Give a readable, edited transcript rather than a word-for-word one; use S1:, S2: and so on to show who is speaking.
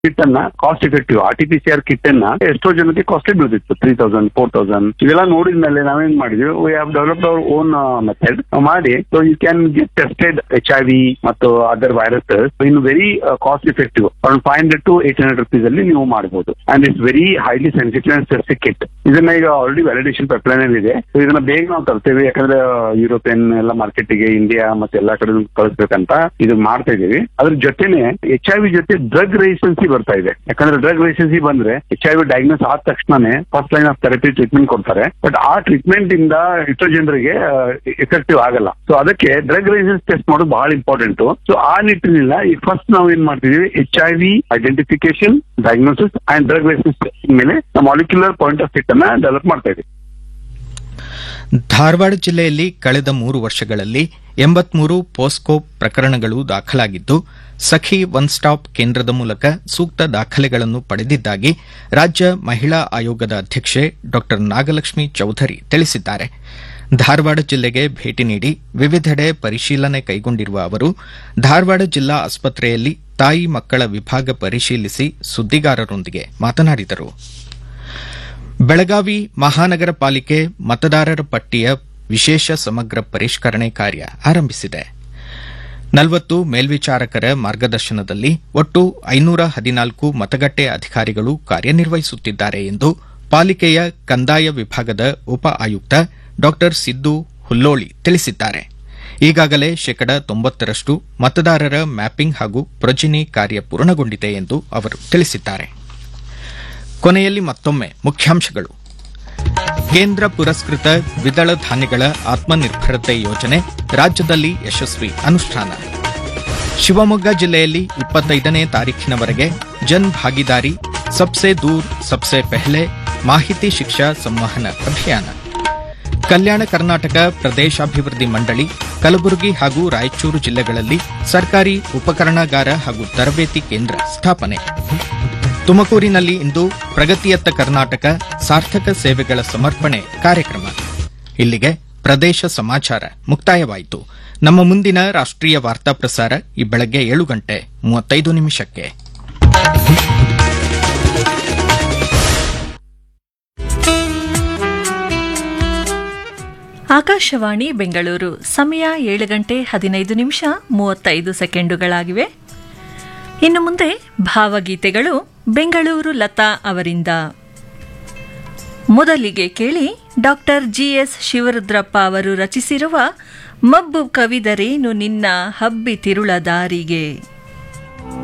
S1: Kit ಅನ್ನ cost effective RT-PCR kit ಅನ್ನ ಎಷ್ಟೋ ಜನಕ್ಕೆ ಕಾಸ್ಟ್ಲಿ ಬೀಳ್ತಿತ್ತು, 3000 4000 ಇವೆಲ್ಲ ನೋಡಿದ್ಮೇಲೆ ನಾವೇನ್ ಮಾಡಿದ್ವಿ, we have developed our own method ಮಾಡಿ. So you can get tested HIV ಮತ್ತು other viruses in very cost effective, around 500 to 800 rupees ಅಲ್ಲಿ ನೀವು ಮಾಡಬಹುದು. And it's very highly sensitive and specific kit. ಇದನ್ನ ಈಗ ಆಲ್ರೆಡಿ ವ್ಯಾಲಿಡೇಷನ್ ಪೈಪ್ಲೈನ್ ಅಲ್ಲಿ ಇದೆ. ಇದನ್ನ ಬೇಗ ನಾವು ತರ್ತೇವೆ, ಯಾಕಂದ್ರೆ ಯುರೋಪಿಯನ್ ಎಲ್ಲ ಮಾರ್ಕೆಟ್ ಗೆ ಇಂಡಿಯಾ ಮತ್ತೆ ಎಲ್ಲಾ ಕಡೆ ಕಳಿಸ್ಬೇಕಂತ ಇದು ಮಾಡ್ತಾ ಇದೀವಿ. ಅದ್ರ ಜೊತೆನೆ HIV ಜೊತೆ ಡ್ರಗ್ ರೆಸಿಸ್ಟೆನ್ಸಿ ಬರ್ತಾ ಇದೆ. ಯಾಕಂದ್ರೆ ಡ್ರಗ್ ರೆಸಿಸ್ಟೆನ್ಸಿ ಬಂದ್ರೆ HIV ಡಯಾಗ್ನೋಸ್ ಆದ ತಕ್ಷಣನೇ first line of therapy treatment ಕೊಡ್ತಾರೆ. ಬಟ್ ಆ ಟ್ರೀಟ್ಮೆಂಟ್ ಇಂದ ಎಷ್ಟೋ ಜನರಿಗೆ ಎಫೆಕ್ಟಿವ್ ಆಗಲ್ಲ. ಸೊ ಅದಕ್ಕೆ ಡ್ರಗ್ ರೆಸಿಸ್ಟೆನ್ಸ್ ಟೆಸ್ಟ್ ಮಾಡೋದು ಬಹಳ ಇಂಪಾರ್ಟೆಂಟ್. ಸೊ ಆ ನಿಟ್ಟಿನಿಂದ ಈ ಫಸ್ಟ್ ನಾವು ಏನ್ ಮಾಡ್ತಿದೀವಿ, HIV identification, diagnosis and drug resistance ಮೇಲೆ ಮಾಲಿಕ್ಯುಲರ್ ಪಾಯಿಂಟ್ ಆಫ್ ಸಿಟ್ ಅನ್ನ ಡೆವಲಪ್ ಮಾಡ್ತಾ ಇದ್ದೀವಿ.
S2: ಧಾರವಾಡ ಜಿಲ್ಲೆಯಲ್ಲಿ ಕಳೆದ 3 ವರ್ಷಗಳಲ್ಲಿ 83 ಪೋಸ್ಕೋ ಪ್ರಕರಣಗಳು ದಾಖಲಾಗಿದ್ದು, ಸಖಿ ಒನ್ ಸ್ಟಾಪ್ ಕೇಂದ್ರದ ಮೂಲಕ ಸೂಕ್ತ ದಾಖಲೆಗಳನ್ನು ಪಡೆದಿದ್ದಾಗಿ ರಾಜ್ಯ ಮಹಿಳಾ ಆಯೋಗದ ಅಧ್ಯಕ್ಷೆ ಡಾ ನಾಗಲಕ್ಷ್ಮಿ ಚೌಧರಿ ತಿಳಿಸಿದ್ದಾರೆ. ಧಾರವಾಡ ಜಿಲ್ಲೆಗೆ ಭೇಟಿ ನೀಡಿ ವಿವಿಧೆಡೆ ಪರಿಶೀಲನೆ ಕೈಗೊಂಡಿರುವ ಅವರು ಧಾರವಾಡ ಜಿಲ್ಲಾ ಆಸ್ಪತ್ರೆಯಲ್ಲಿ ತಾಯಿ ಮಕ್ಕಳ ವಿಭಾಗ ಪರಿಶೀಲಿಸಿ ಸುದ್ದಿಗಾರರೊಂದಿಗೆ ಮಾತನಾಡಿದರು. ಬೆಳಗಾವಿ ಮಹಾನಗರ ಪಾಲಿಕೆ ಮತದಾರರ ಪಟ್ಟಿಯ ವಿಶೇಷ ಸಮಗ್ರ ಪರಿಷ್ಕರಣೆ ಕಾರ್ಯ ಆರಂಭಿಸಿದೆ. 40 ಮೇಲ್ವಿಚಾರಕರ ಮಾರ್ಗದರ್ಶನದಲ್ಲಿ ಒಟ್ಟು 514 ಮತಗಟ್ಟೆ ಅಧಿಕಾರಿಗಳು ಕಾರ್ಯನಿರ್ವಹಿಸುತ್ತಿದ್ದಾರೆ ಎಂದು ಪಾಲಿಕೆಯ ಕಂದಾಯ ವಿಭಾಗದ ಉಪ ಆಯುಕ್ತ ಡಾ ಸಿದ್ದು ಹುಲ್ಲೋಳಿ ತಿಳಿಸಿದ್ದಾರೆ. ಈಗಾಗಲೇ 90% ಮತದಾರರ ಮ್ಯಾಪಿಂಗ್ ಹಾಗೂ ಪ್ರೊಜಿನಿ ಕಾರ್ಯ ಪೂರ್ಣಗೊಂಡಿದೆ ಎಂದು ಅವರು ತಿಳಿಸಿದ್ದಾರೆ. ಕೊನೆಯಲ್ಲಿ ಮತ್ತೊಮ್ಮೆ ಮುಖ್ಯಾಂಶಗಳು. ಕೇಂದ್ರ ಪುರಸ್ಕೃತ ದ್ವಿದಳ ಧಾನ್ಯಗಳ ಆತ್ಮನಿರ್ಭರತೆ ಯೋಜನೆ ರಾಜ್ಯದಲ್ಲಿ ಯಶಸ್ವಿ ಅನುಷ್ಠಾನ. ಶಿವಮೊಗ್ಗ ಜಿಲ್ಲೆಯಲ್ಲಿ 25ನೇ ತಾರೀಖಿನವರೆಗೆ ಜನ್ ಭಾಗಿದಾರಿ ಸಬ್ಸೆ ದೂರ್ ಸಬ್ಸೆ ಪೆಹ್ಲೆ ಮಾಹಿತಿ ಶಿಕ್ಷಾ ಸಂವಹನ ಅಭಿಯಾನ. ಕಲ್ಯಾಣ ಕರ್ನಾಟಕ ಪ್ರದೇಶಾಭಿವೃದ್ಧಿ ಮಂಡಳಿ ಕಲಬುರಗಿ ಹಾಗೂ ರಾಯಚೂರು ಜಿಲ್ಲೆಗಳಲ್ಲಿ ಸರ್ಕಾರಿ ಉಪಕರಣಾಗಾರ ಹಾಗೂ ತರಬೇತಿ ಕೇಂದ್ರ ಸ್ಥಾಪನೆ. ತುಮಕೂರಿನಲ್ಲಿ ಇಂದು ಪ್ರಗತಿಯತ್ತ ಕರ್ನಾಟಕ ಸಾರ್ಥಕ ಸೇವೆಗಳ ಸಮರ್ಪಣೆ ಕಾರ್ಯಕ್ರಮ. ಇಲ್ಲಿಗೆ ಪ್ರದೇಶ ಸಮಾಚಾರ ಮುಕ್ತಾಯವಾಯಿತು. ನಮ್ಮ ಮುಂದಿನ ರಾಷ್ಟ್ರೀಯ ವಾರ್ತಾ ಪ್ರಸಾರ ಈ ಬೆಳಗ್ಗೆ 7:35
S3: ಆಕಾಶವಾಣಿ ಬೆಂಗಳೂರು. ಸಮಯ 7:15 ಇನ್ನು ಮುಂದೆ ಭಾವಗೀತೆಗಳು ಬೆಂಗಳೂರು ಲತಾ ಅವರಿಂದ. ಮೊದಲಿಗೆ ಕೇಳಿ ಡಾಕ್ಟರ್ GS ಶಿವರುದ್ರಪ್ಪ ಅವರು ರಚಿಸಿರುವ ಮಬ್ಬು ಕವಿದರೇನು ನಿನ್ನ ಹಬ್ಬಿ ತಿರುಳ ದಾರಿಗೆ.